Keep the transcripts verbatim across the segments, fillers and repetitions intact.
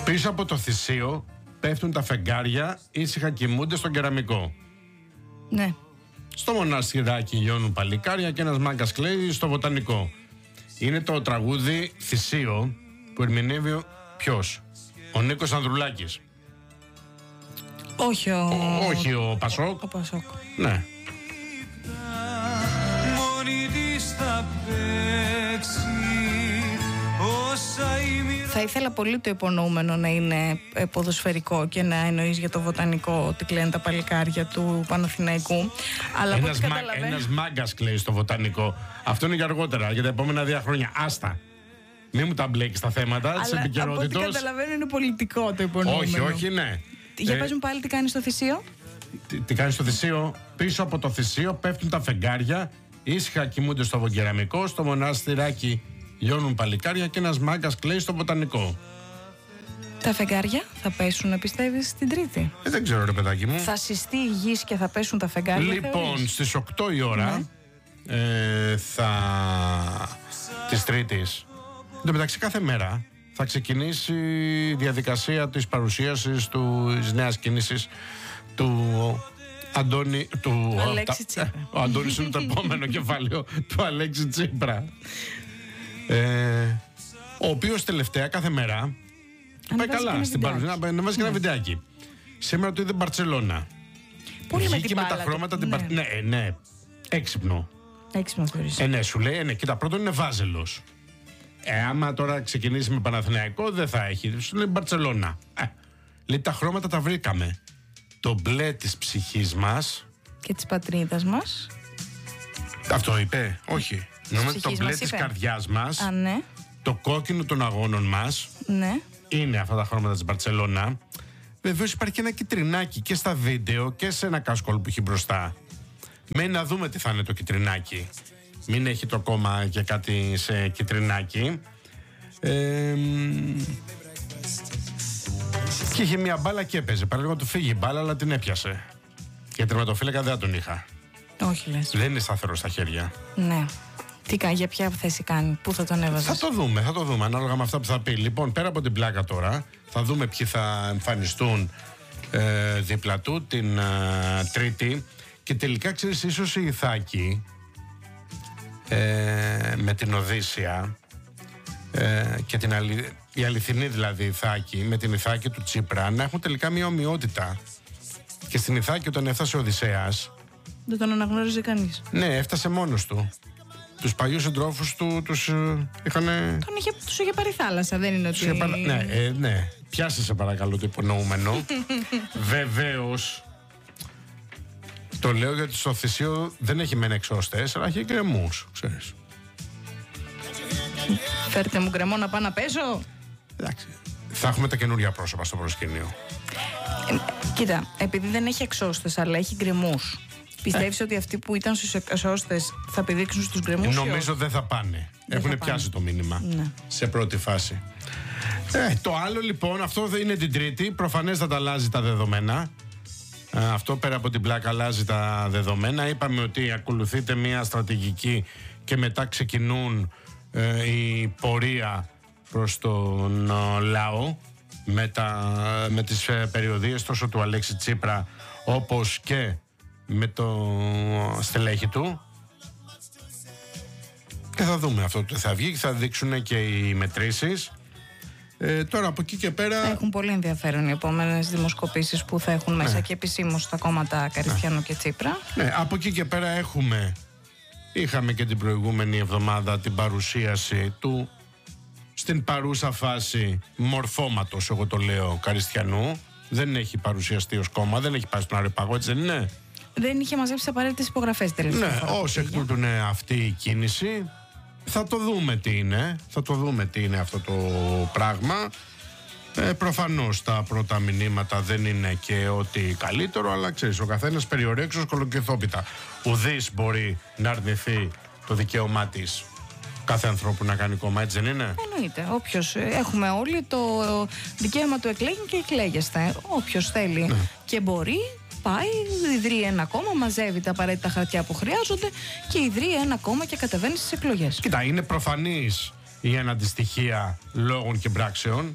Πίσω από το θυσίο πέφτουν τα φεγγάρια, ήσυχα κοιμούνται στον κεραμικό. Ναι. Στο μοναστηράκι λιώνουν παλικάρια και ένας μάγκας κλαίει στο βοτανικό. Είναι το τραγούδι Θυσίο που ερμηνεύει ποιος? Ο Νίκος Ανδρουλάκης. Όχι ο... ο όχι ο Πασόκ. Ο Πασόκ. Ναι. Θα ήθελα πολύ το υπονοούμενο να είναι ποδοσφαιρικό και να εννοείς για το βοτανικό ότι κλαίνουν τα παλικάρια του Παναθηναϊκού. Αλλά ένας, μα, καταλαβαίνω... ένας μάγκας κλαίει στο βοτανικό. Αυτό είναι για αργότερα, για τα επόμενα δύο χρόνια. Άστα. Μην μου τα μπλέκεις τα θέματα της επικαιρότητας. Από ό,τι καταλαβαίνω είναι πολιτικό το υπονοούμενο. Όχι, όχι, ναι. Για ε, πες μου πάλι τι κάνει στο θυσίο. Τι, τι κάνει στο θυσίο? Πίσω από το θυσίο πέφτουν τα φεγγάρια, ήσυχα κοιμούνται στο βοκεραμικό, στο μοναστηράκι λιώνουν παλικάρια και ένας μάγκας κλαίει στο βοτανικό. Τα φεγγάρια θα πέσουν, πιστεύεις, την Τρίτη? Ε, δεν ξέρω, ρε παιδάκι μου. Θα συστεί η γης και θα πέσουν τα φεγγάρια. Λοιπόν, θεωρείς? στις οκτώ η ώρα ναι. ε, θα... της Τρίτης. Εν τω μεταξύ, κάθε μέρα θα ξεκινήσει η διαδικασία της παρουσίασης του, της νέας κίνησης του Αντώνη... Του, Αλέξη Τσίπρα. Ο Αντώνης είναι το επόμενο κεφάλαιο του Αλέξη Τσίπρα. Ε, ο οποίος τελευταία κάθε μέρα πάει καλά στην παρουσία. Να βάζει και ένα βιντεάκι. Σήμερα το είδε Μπαρτσελώνα. Πολύ με με την μπάλα τα χρώματα. του. Ναι. Ναι. ναι, ναι. Έξυπνο. Έξυπνο θεωρείς. Ε, ναι, σου λέει, ε, ναι, κοίτα, πρώτον είναι βάζελος. Ε, άμα τώρα ξεκινήσει με Παναθηναϊκό, δεν θα έχει. Σου λέει Μπαρτσελώνα. Ε, λέει, τα χρώματα τα βρήκαμε. Το μπλε της ψυχής μας. Και της πατρίδας μας. Αυτό είπε, όχι. Νομίζω το μπλε της καρδιάς μας. Α, ναι. Το κόκκινο των αγώνων μας. Ναι. Είναι αυτά τα χρώματα της Μπαρτσελώνα. Βεβαίως υπάρχει και ένα κιτρινάκι και στα βίντεο και σε ένα κάσκολ που έχει μπροστά. Μένει να δούμε τι θα είναι το κιτρινάκι. Μην έχει το κόμμα και κάτι σε κιτρινάκι. Ε, και είχε μια μπάλα και έπαιζε. Παραλίγο του φύγει η μπάλα, αλλά την έπιασε. Και τερματοφύλακα δεν τον είχα. Όχι λες. Δεν είναι σταθερό στα χέρια. Ναι. Τι κάνει, για ποια θέση κάνει, πού θα τον έβαζες? Θα το δούμε, θα το δούμε, ανάλογα με αυτά που θα πει. Λοιπόν, πέρα από την πλάκα τώρα, θα δούμε ποιοι θα εμφανιστούν ε, δίπλα του την ε, Τρίτη. Και τελικά, ξέρεις, ίσως η Ιθάκη ε, με την Οδύσσια ε, και την αλη... η αληθινή δηλαδή Ιθάκη με την Ιθάκη του Τσίπρα να έχουν τελικά μια ομοιότητα. Και στην Ιθάκη όταν έφτασε ο Οδυσσέας, δεν τον αναγνώριζε κανείς. Ναι, έφτασε μόνος του. Τους παλιούς συντρόφους του τους ε, είχανε... Τον είχε, τους είχε πάρει θάλασσα, δεν είναι ότι... Παρα... Ναι, ε, ναι. Πιάσε σε παρακαλώ το υπονοούμενο. Βεβαίως, το λέω γιατί στο θυσίο δεν έχει μεν εξώστες, αλλά έχει γκρεμούς, ξέρεις. Φέρτε μου γκρεμό να πάω να πέσω. Εντάξει. Θα έχουμε τα καινούργια πρόσωπα στο προσκήνιο. Ε, κοίτα, επειδή δεν έχει εξώστες, αλλά έχει γκρεμούς, πιστεύεις ε. ότι αυτοί που ήταν στους εξώστες θα πηδήξουν στους γκρεμούς? Νομίζω δεν θα πάνε. Έχουν πιάσει το μήνυμα ναι. σε πρώτη φάση. Ε, το άλλο λοιπόν, αυτό δεν είναι την Τρίτη. Προφανέστατα αλλάζει τα δεδομένα. Ε, αυτό πέρα από την πλάκα αλλάζει τα δεδομένα. Είπαμε ότι ακολουθείται μια στρατηγική και μετά ξεκινούν ε, η πορεία προς τον ε, λαό με, τα, με τις ε, περιοδίες τόσο του Αλέξη Τσίπρα όπως και με το στελέχη του. Και θα δούμε αυτό που θα βγει και θα δείξουν και οι μετρήσεις. Ε, τώρα από εκεί και πέρα... Θα έχουν πολύ ενδιαφέρον οι επόμενες δημοσκοπήσεις που θα έχουν μέσα ναι. και επισήμως τα κόμματα Καριστιανού ναι. και Τσίπρα. Ναι, από εκεί και πέρα έχουμε... Είχαμε και την προηγούμενη εβδομάδα την παρουσίαση του στην παρούσα φάση μορφώματος, εγώ το λέω, Καριστιανού. Δεν έχει παρουσιαστεί ως κόμμα, δεν έχει πάει στον Αρεπάγο, έτσι δεν είναι? Δεν είχε μαζέψει απαραίτητες υπογραφές τελευταία. Ναι, ως εκ τούτου είναι αυτή η κίνηση. Θα το δούμε τι είναι. Θα το δούμε τι είναι αυτό το πράγμα. Ε, προφανώς τα πρώτα μηνύματα δεν είναι και ό,τι καλύτερο, αλλά ξέρεις, ο καθένας περιορέξως κολοκυθόπιτα. Ουδής μπορεί να αρνηθεί το δικαίωμά της κάθε ανθρώπου να κάνει κόμμα, έτσι δεν είναι? Εννοείται. Όποιος, έχουμε όλοι το δικαίωμα του εκλέγει και εκλέγεστε. Όποιος θέλει ναι. και μπορεί, πάει, ιδρύει ένα κόμμα, μαζεύει τα απαραίτητα χαρτιά που χρειάζονται και ιδρύει ένα κόμμα και κατεβαίνει στις εκλογές. Κοίτα, είναι προφανής η αναντιστοιχεία λόγων και πράξεων.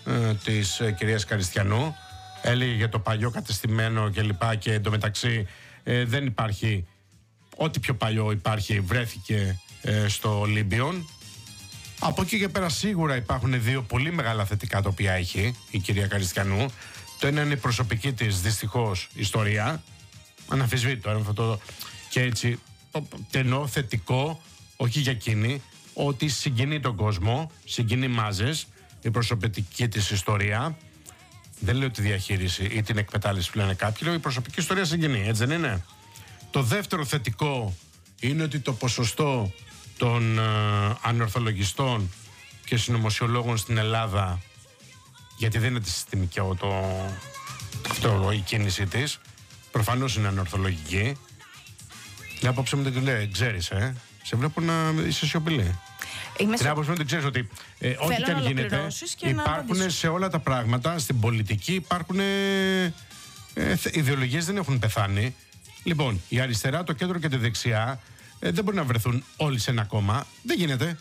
ε, της ε, κυρίας Καριστιανού. Έλεγε για το παλιό κατεστημένο και λοιπά, και εντωμεταξύ ε, δεν υπάρχει, ό,τι πιο παλιό υπάρχει βρέθηκε ε, στο Ολύμπιον. Από εκεί και πέρα σίγουρα υπάρχουν δύο πολύ μεγάλα θετικά τα οποία έχει η κυρία Καριστιανού. Το ένα είναι η προσωπική της δυστυχώς ιστορία, αναμφισβήτητο αυτό το, και έτσι εννοώ θετικό, όχι για εκείνη, ότι συγκινεί τον κόσμο, συγκινεί μάζες, η προσωπική της ιστορία. Δεν λέω τη διαχείριση ή την εκμετάλλευση που λένε κάποιοι, λέω η προσωπική ιστορία συγκινεί, έτσι δεν είναι? Το δεύτερο θετικό είναι ότι το ποσοστό των ε, ανορθολογιστών και συνωμοσιολόγων στην Ελλάδα, γιατί δεν είναι τη συστημική το, αυτό, η κίνησή της, προφανώς είναι ανορθολογική. Την άποψη μου δεν τη λέει, ξέρεις, ε, σε βλέπω να είσαι σιωπηλή. Είμαι την άποψη μου δεν ξέρεις ότι ε, ό,τι και αν γίνεται υπάρχουν σε όλα τα πράγματα, στην πολιτική υπάρχουν ε, ε, ιδεολογίες, δεν έχουν πεθάνει. Λοιπόν, η αριστερά, το κέντρο και τη δεξιά ε, δεν μπορεί να βρεθούν όλοι σε ένα κόμμα. Δεν γίνεται.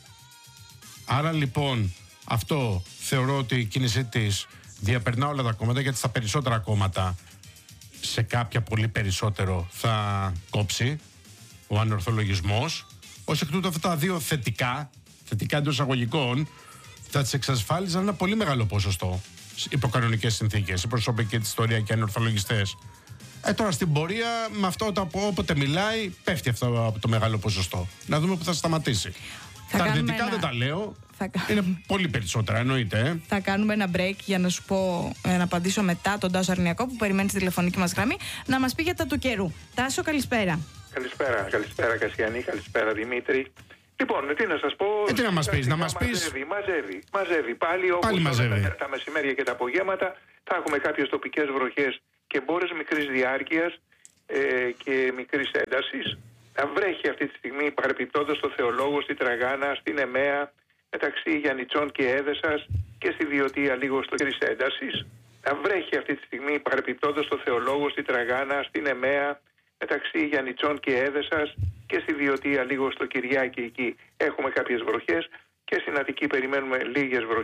Άρα λοιπόν αυτό θεωρώ ότι η κίνησή της διαπερνά όλα τα κόμματα, γιατί στα περισσότερα κόμματα σε κάποια πολύ περισσότερο θα κόψει ο ανορθολογισμός. Ως εκ τούτου αυτά τα δύο θετικά, θετικά εντός εισαγωγικών, θα τις εξασφάλιζαν ένα πολύ μεγάλο ποσοστό υπό κανονικές συνθήκες, η προσωπική της ιστορία και οι ανορθολογιστές. Ε, τώρα στην πορεία, με αυτό το, όποτε μιλάει, πέφτει αυτό από το μεγάλο ποσοστό. Να δούμε που θα σταματήσει. Θα τα αρνητικά ένα... δεν τα λέω. Θα... Είναι πολύ περισσότερα, εννοείται. Ε. Θα κάνουμε ένα break για να σου πω, να απαντήσω μετά τον Τάσο Αρνιακό που περιμένει στη τηλεφωνική μας γραμμή να μας πει για τα του καιρού. Τάσο, καλησπέρα. Καλησπέρα, καλησπέρα Κασιανή, καλησπέρα Δημήτρη. Λοιπόν, τι να σας πω. Ε, τι να μας πεις, να μας πεις. Μαζεύει, μαζεύει, μαζεύει. Πάλι όπως Πάλι μαζεύει. Τα, τα μεσημέρια και τα απογεύματα θα έχουμε κάποιες τοπικές βροχές και μπόρες μικρής διάρκειας ε, και μικρής έντασης. Θα βρέχει αυτή τη στιγμή παρεπιπτόντως στο Θεολόγο, στη Τραγάνα, στην Εμέα, μεταξύ Γιαννιτσών και Έδεσας και στη Βιωτία λίγο στο μικρής έντασης. Θα βρέχει αυτή τη στιγμή παρεπιπτόντως στο Θεολόγο, στη Τραγάνα, στην Εμέα, μεταξύ Γιαννιτσών και Έδεσας και στη Βιωτία λίγο στο Κυριάκι εκεί έχουμε κάποιες βροχές και στην Αττική περιμένουμε λίγες βροχές.